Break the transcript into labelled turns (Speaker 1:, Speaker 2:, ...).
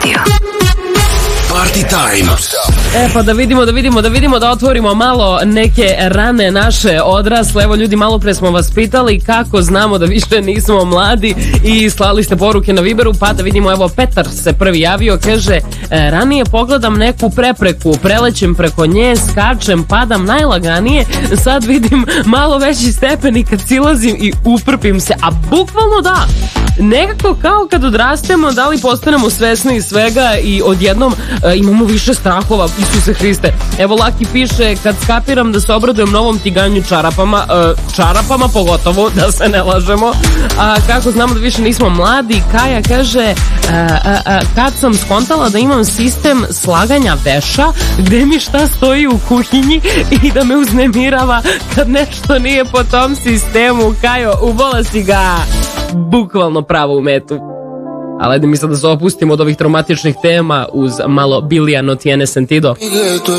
Speaker 1: Radio.
Speaker 2: Party Time.
Speaker 3: Pa da otvorimo malo neke rane naše odrasle. Evo ljudi, malo pre smo vas pitali kako znamo da više nismo mladi i slali ste poruke na Viberu, pa da vidimo. Evo, Petar se prvi javio, kaže: ranije pogledam neku prepreku, prelećem preko nje, skačem, padam najlaganije, sad vidim malo veći stepen i kad silazim i uprpim se. A bukvalno da, nekako kao kad odrastemo, da li postanemo svesni svega i odjednom imamo više strahova. Isuse Hriste. Evo, Laki piše: kad skapiram da se obradujem novom tiganju čarapama pogotovo, da se ne lažemo. Kako znamo da više nismo mladi? Kaja kaže: kad sam skontala da imam sistem slaganja veša gde mi šta stoji u kuhinji i da me uznemirava kad nešto nije po tom sistemu. Kajo, ubola si ga bukvalno pravo u metu. Ali ajde mi sad da se opustimo od ovih traumatičnih tema uz malo Bilija No Tiene Sentido.